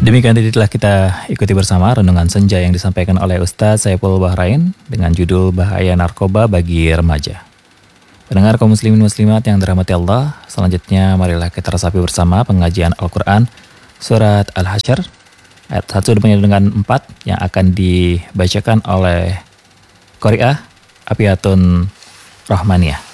Demikian tadi telah kita ikuti bersama renungan senja yang disampaikan oleh Ustadz Saiful Bahrain dengan judul Bahaya Narkoba bagi Remaja. Pendengar kaum muslimin muslimat yang dirahmati Allah, selanjutnya marilah kita resapi bersama pengajian Al-Quran Surat Al-Hasyr ayat 1 dengan 4 yang akan dibacakan oleh Qari'ah Afiatun Rahmaniyah.